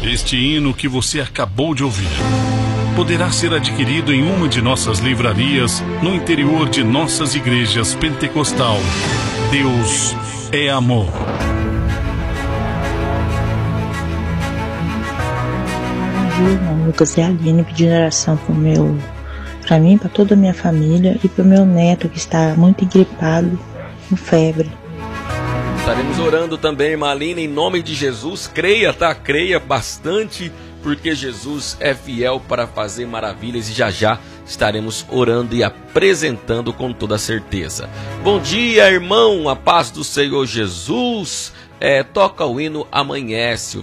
Este hino que você acabou de ouvir poderá ser adquirido em uma de nossas livrarias no interior de nossas igrejas pentecostal. Deus é amor. Bom dia, irmão Lucas e Aline, pedindo oração para mim, para toda a minha família e para o meu neto que está muito engripado, com febre. Estaremos orando também, irmã Aline, em nome de Jesus. Creia, tá? Creia bastante, porque Jesus é fiel para fazer maravilhas e já estaremos orando e apresentando com toda certeza. Bom dia, irmão, a paz do Senhor Jesus. Toca o hino Amanhece.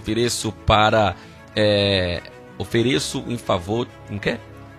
Ofereço em favor, não quer?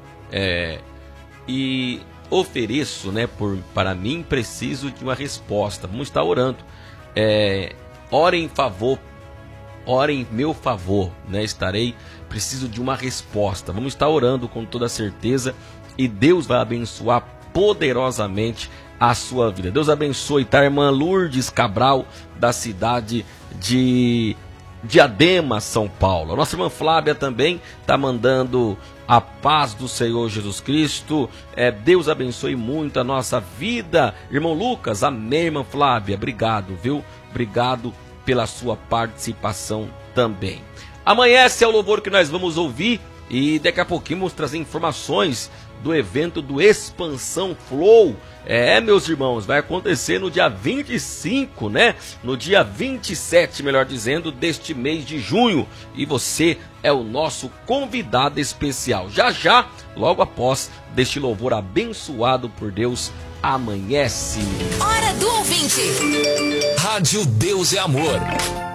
E ofereço, né, para mim preciso de uma resposta. Vamos estar orando. Ore em meu favor, né? Preciso de uma resposta. Vamos estar orando com toda certeza e Deus vai abençoar poderosamente a sua vida. Deus abençoe, tá? Irmã Lourdes Cabral, da cidade de Diadema, São Paulo. A nossa irmã Flávia também está mandando a paz do Senhor Jesus Cristo. Deus abençoe muito a nossa vida. Irmão Lucas, amém, irmã Flávia. Obrigado, viu? Obrigado pela sua participação também. Amanhece é o louvor que nós vamos ouvir e daqui a pouquinho vamos trazer informações do evento do Expansão Flow. Meus irmãos, vai acontecer no dia 25, né? No dia 27, melhor dizendo, deste mês de junho. E você é o nosso convidado especial. Já, logo após deste louvor abençoado por Deus, amanhece. Hora do ouvinte. Rádio Deus é Amor.